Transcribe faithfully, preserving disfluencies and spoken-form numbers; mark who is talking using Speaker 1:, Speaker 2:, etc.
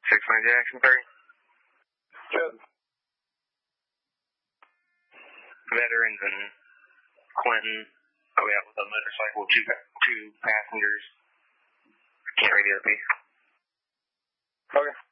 Speaker 1: six nine Jackson thirty.
Speaker 2: Good.
Speaker 1: Veterans and Clinton. Oh, yeah, with a motorcycle, two, two passengers. Can't read the O P.
Speaker 2: Okay.